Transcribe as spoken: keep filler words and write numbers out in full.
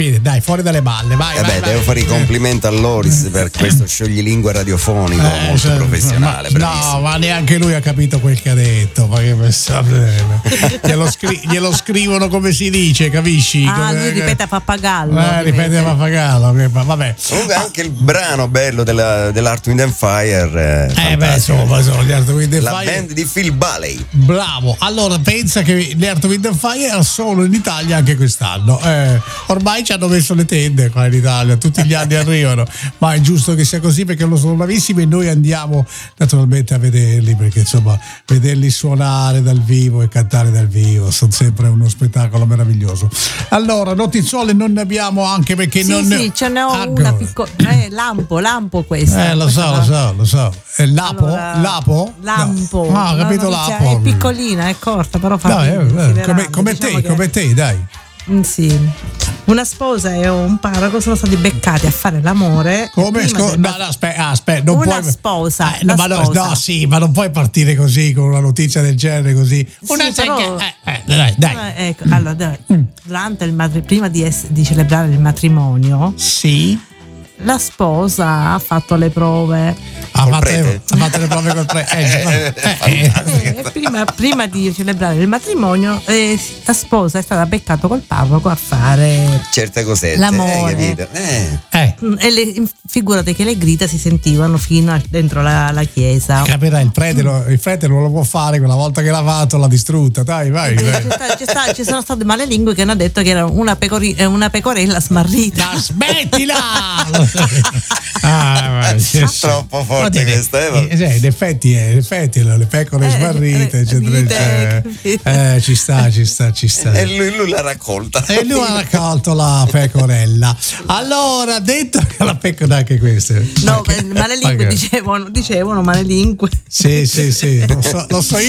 Dai, fuori dalle balle, vai. Eh vai, beh, vai. devo fare i complimenti a Loris per questo scioglilingue radiofonico Eh, molto cioè, professionale. ma, bravissimo. no, ma neanche lui ha capito quel che ha detto. Ma che glielo, scri- glielo scrivono come si dice, capisci? Ah, come, lui ripete a pappagallo. Eh, ripete a pappagallo. che- Vabbè. Comunque anche il brano bello della, dell'Earth, Wind and Fire. Eh beh, insomma, insomma, gli Earth, Wind and La Fire. band di Phil Bailey. Bravo, allora pensa che gli Earth, Wind and Fire sono in Italia anche quest'anno. Eh, ormai ci hanno messo le tende qua in Italia, tutti gli anni arrivano, ma è giusto che sia così perché loro sono bravissimi e noi andiamo naturalmente a vederli, perché insomma vederli suonare dal vivo e cantare dal vivo sono sempre uno spettacolo meraviglioso. Allora, notiziole non ne abbiamo, anche perché Sì, non sì, ce ne ho Ah, una go- piccola. Eh, lampo, lampo questa. Eh, lo so, lo so, lo so. È Lapo? Allora, Lapo? Lampo. No. Ah, ho capito La notizia Lapo. È piccolina, è corta, però fa No, eh, ridere, eh, come, considerando, come diciamo te, che- come te, dai. Mm, sì. Una sposa e un parroco sono stati beccati a fare l'amore. Come? prima Sco- del no, mat- no, aspetta, aspetta, non Una puoi. sposa, Eh, no, la ma no, sposa. no, sì, ma non puoi partire così con una notizia del genere così. Una Sì, però- eh, eh, dai, dai. Eh, ecco, allora, dai, durante il matri- prima di, ess- di celebrare il matrimonio, Sì. la sposa ha fatto le prove. Ha Col fatto, prete? ha fatto le prove col prete. Eh, Eh, eh, eh, Eh, prima, prima di celebrare il matrimonio, eh, la sposa è stata beccata col parroco a fare Certe cosette. L'amore. Eh, capito? Eh. eh. mm, e le, figurate che le grida si sentivano fino a- dentro la, la chiesa. Capirai, il prete, lo, il prete non lo può fare, quella volta che l'ha fatto l'ha distrutta. Dai, vai. Eh, vai. Ci, sta- ci sta- ci sono state male lingue che hanno detto che era una, pecori- eh, una pecorella smarrita. Ma smettila! Ah, ma- sì, sì. Troppo forte Ma te- questa, eh, va. eh, sì, in effetti, eh, in effetti le pecore Eh, smarrite, eh, eccetera, ride, eccetera. capito? Eh, ci sta, ci sta, ci sta. E lui, lui l'ha raccolta. E lui ha raccolto la pecorella. Allora, detto che la pecora anche queste. No, Anche- eh, male lingue anche- dicevano, dicevano male lingue. Sì, sì, sì, lo so, lo so io